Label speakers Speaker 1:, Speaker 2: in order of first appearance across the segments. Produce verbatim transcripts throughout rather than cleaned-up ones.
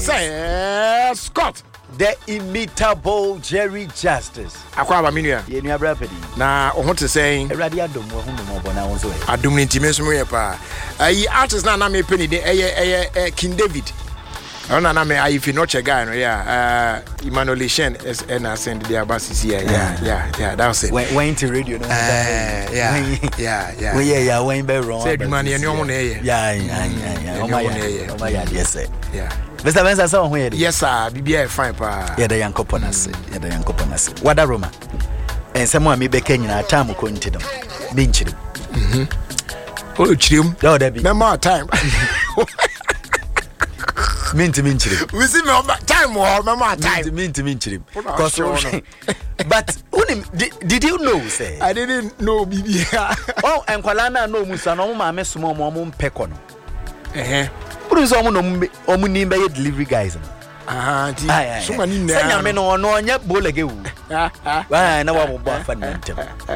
Speaker 1: say Scott
Speaker 2: the imitable Jerry Justice.
Speaker 1: Akwa ba minua.
Speaker 2: Ye nua bra pedi.
Speaker 1: Na o ho te saying
Speaker 2: Erade adom wo ho no mo na won so.
Speaker 1: Adom ni ntime so ye pa. Ayi artist na na me peni de eye eye King David. Ona na me ayi fi no che guy no yeah. Uh Emmanuel Shen is na send the abasisi yeah yeah yeah yeah that was it.
Speaker 2: When went to radio no.
Speaker 1: Uh, yeah yeah yeah.
Speaker 2: We yeah yeah when be wrong.
Speaker 1: Say man ye no na ye.
Speaker 2: Yeah yeah yeah yeah. O ma ya. O ma ya dey say.
Speaker 1: Yeah.
Speaker 2: Mister Benza say on here.
Speaker 1: Yes sir, bibia fine pa.
Speaker 2: Yeah, the yankopon ase. Yeah, the yankopon ase. Wada Roma. Ensemo a me be Kenya time ko ntidom. Be nchiri.
Speaker 1: Mhm. O chirim.
Speaker 2: No that be.
Speaker 1: Member time.
Speaker 2: Minti minchiri.
Speaker 1: We see me time or member time.
Speaker 2: Minti minchiri. Cause but unim did, did you know say?
Speaker 1: I didn't know bibia.
Speaker 2: Oh, enkwala na no musa no mo ma me somo mo mo mpeko no.
Speaker 1: Eh.
Speaker 2: Who is omu no omu ni be delivery guys.
Speaker 1: Ah, ti. So many na.
Speaker 2: Sanya me no no nya bolege wu. Ah, na wa bobo afa ntem.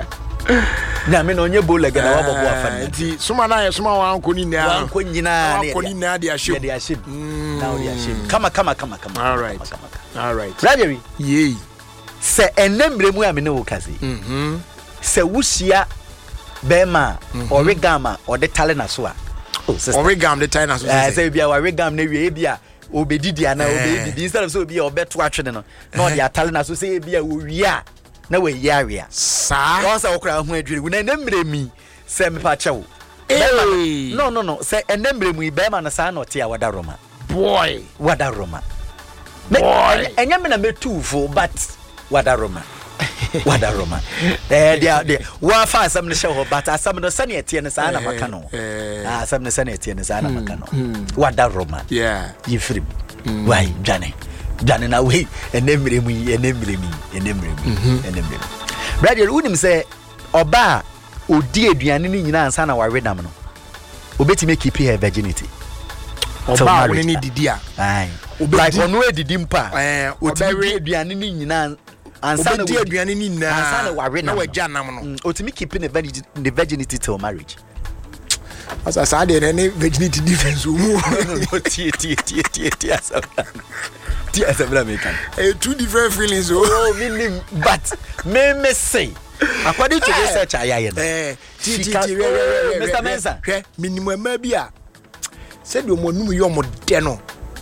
Speaker 2: Na me no nya bolege na wa bobo afa ntem.
Speaker 1: Ti suma na ye suma wa anko ni na.
Speaker 2: Wa anko nyina
Speaker 1: na. Wa anko ni na dia ship.
Speaker 2: Dia ship. Now dia ship. Kama kama kama kama.
Speaker 1: All right. All right.
Speaker 2: Raderi.
Speaker 1: Yey.
Speaker 2: Se enembre mu a me ne wo kase.
Speaker 1: Mhm.
Speaker 2: Se wuhia bema origama or the talent so a. Oh, sister.
Speaker 1: Origam the time as
Speaker 2: I say bia origam na wie bia obedidi ana obedidi instead of so bia obeto atwene no na odi atale na so say bia wo wia na we yarea
Speaker 1: sa
Speaker 2: once okra ho adwiri wo na nemre mi say me pa chewo no no no say enemre mu be ma na sa na ote a wada Roma
Speaker 1: boy
Speaker 2: wada Roma boy enya me na metufo but wada Roma wada Roma eh dia dia wa fa asam ne hye ho but asam no sane etie ne sa na maka no ah asam ne sane etie ne sa na maka no wada Roma
Speaker 1: yeah
Speaker 2: yifrim why jane jane na we enemre mu enemre mi enemre mi enemre brother unim say oba odi aduane ni nyina ansa na waredam no obetime keep her virginity
Speaker 1: oba woni ni didi a
Speaker 2: ai like onu edidi mpa eh odi aduane ni nyina ansa na
Speaker 1: aduane ni na
Speaker 2: ansa na ware
Speaker 1: na waja nam no
Speaker 2: otimi keeping the virginity the virginity till marriage
Speaker 1: as I said any virginity difference mu
Speaker 2: tie tie tie tie tie asa tie asa bla me kan
Speaker 1: eh two different feelings
Speaker 2: oh meaning but me me say according to research ayaye
Speaker 1: eh tie tie Mister Mensa hwe minimum ma bi a said o mo num yo mo de no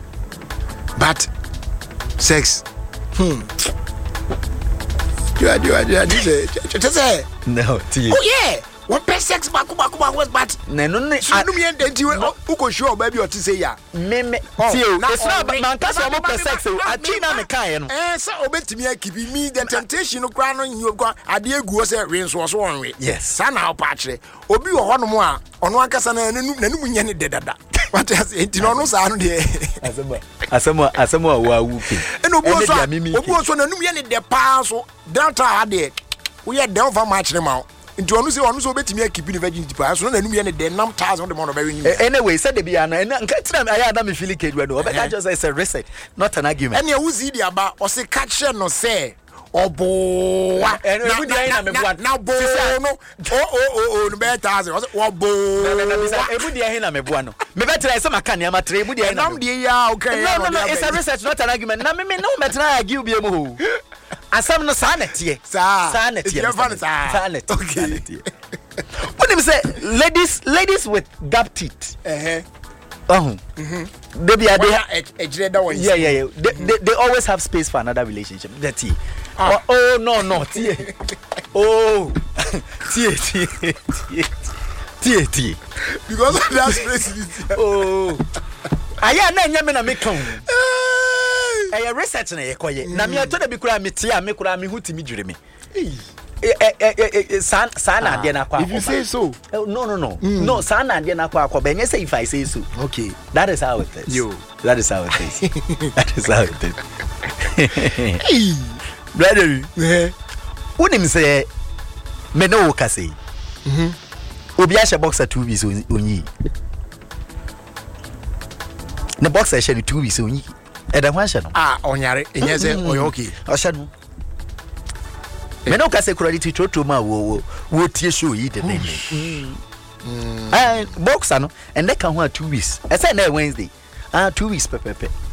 Speaker 1: but sex hmm You are, you are, you are, you say
Speaker 2: no, tea.
Speaker 1: Oh, yeah. One per sex, back, back, back, was but
Speaker 2: no, no, no.
Speaker 1: I don't mean that you who could show baby or to say, yeah.
Speaker 2: Me, me, it's not man, that's what per sex. I think I'm a kind. Eh, so obey to me, keep me the temptation of crown you got. I dear go say, rains was one way. Yes, son, how patch. Obi or one more on one casana and no dead. What has it? You know, no sound here. As a as a more whooping. And Obo also no yen the pass Delta had it. We had Delta match them out. Into onu se onu so betimi keep the virginity pass so na num ye ne de nam thousand the money very new. Anyway, said the bia na nka I had me feel kedu do. Obeka just say it's a reset, not an argument. And you who see the aba o se catch no say obo and we dey na me bua now bo no oh oh oh no be thousand obo na na bisa ebu dey na me bua no me better say maka ne ma tre ebu dey na nam dey ya okay no no no it's a research not an argument na me me no better argue bi mu ho asam no sa netie sa sa netie sa netie okay when him say ladies ladies with gap teeth eh oh mhm they be they yeah yeah yeah they, they, they always have space for another relationship that tea ah. oh, oh no no tea oh tea tea tea tea because of that space oh aya na nya me na me kan eh research na ye koye na me to da bi kura me tea me kura me hutimi dwere me eh eh eh san san na de na kwa. If you say so. Uh, no no no. Mm. No san na de na kwa kwa. Benye say if I say so. Okay. That is how it is. Yo. That is how it is. That is how it is. Hey. Brother. Eh. Unim say me no wo kase. Mhm. Obi a she boxer two weeks onyi. The boxer she two weeks onyi. E da hwan she no. Ah, onyare. Enye say oyo okay. O she no. Me no ka say credit to ma wo wo tie show yi de den. Mm. And boxer no and they can one two weeks. I said na Wednesday. Ah two weeks pepepe.